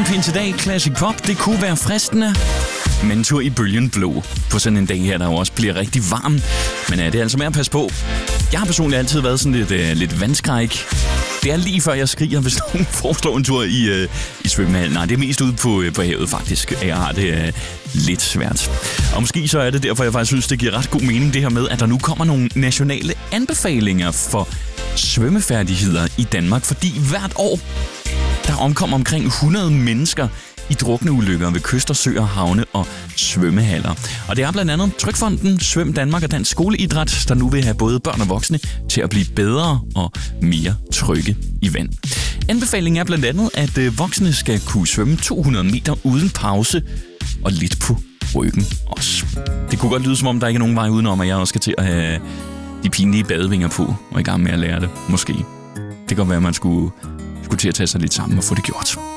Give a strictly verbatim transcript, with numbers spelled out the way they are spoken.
en pinsedag, Classic Pop, det kunne være fristende. Men en tur i bølgen blå på sådan en dag her, der jo også bliver rigtig varm. Men ja, det er altså med at passe på. Jeg har personligt altid været sådan lidt, uh, lidt vandskræk. Det er lige før jeg skriger, hvis nogen foreslår en tur i, uh, i svømmehallen. Nej, det er mest ude på, uh, på havet faktisk. Jeg har det uh, lidt svært. Og måske så er det derfor, jeg faktisk synes, det giver ret god mening det her med, at der nu kommer nogle nationale anbefalinger for svømmefærdigheder i Danmark. Fordi hvert år, der omkommer omkring hundrede mennesker i drukneulykker ved kyster, søer, havne og svømmehaller. Og det er blandt andet Trygfonden, Svøm Danmark og Dansk Skoleidræt, der nu vil have både børn og voksne til at blive bedre og mere trygge i vand. Anbefalingen er blandt andet, at voksne skal kunne svømme to hundrede meter uden pause og lidt på ryggen også. Det kunne godt lyde, som om der ikke er nogen vej udenom, at jeg også skal til at have de pinlige badevinger på og i gang med at lære det, måske. Det kan godt være, at man skulle, skulle til at tage sig lidt sammen og få det gjort.